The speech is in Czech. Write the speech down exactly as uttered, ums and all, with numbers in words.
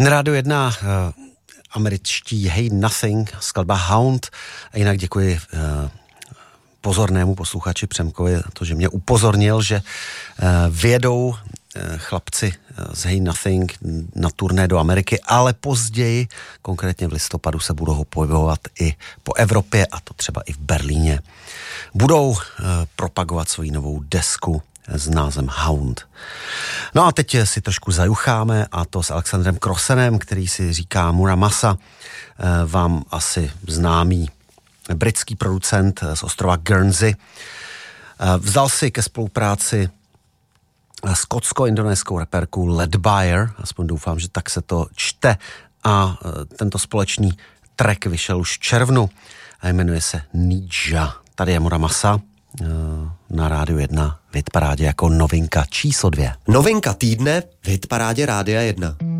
Na Rádiu jedna uh, američtí Hey Nothing, skladba Hound. A jinak děkuji uh, pozornému posluchači Přemkovi, to, že mě upozornil, že uh, vyjedou uh, chlapci uh, z Hey Nothing na turné do Ameriky, ale později, konkrétně v listopadu, se budou pohybovat i po Evropě, a to třeba i v Berlíně. Budou uh, propagovat svoji novou desku s názvem Hound. No a teď si trošku zajucháme, a to s Alexandrem Crossanem, který si říká Muramasa, vám asi známý britský producent z ostrova Guernsey. Vzal si ke spolupráci skotsko-indonéskou reperku Leadbire, aspoň doufám, že tak se to čte, a tento společný track vyšel už v červnu a jmenuje se Nidja. Tady je Muramasa na Rádiu jedna v hitparádě jako novinka číslo dvě. Novinka týdne v hitparádě Rádia jedna.